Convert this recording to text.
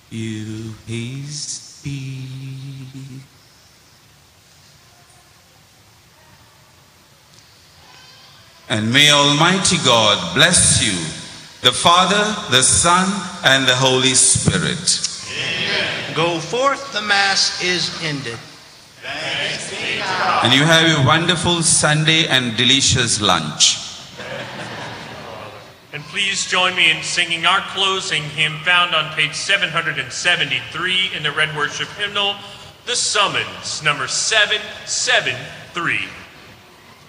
you his peace. And may Almighty God bless you, the Father, the Son, and the Holy Spirit. Amen. Go forth, the Mass is ended. Thanks be to God. And you have a wonderful Sunday and delicious lunch. And please join me in singing our closing hymn found on page 773 in the Red Worship Hymnal, The Summons, number 773.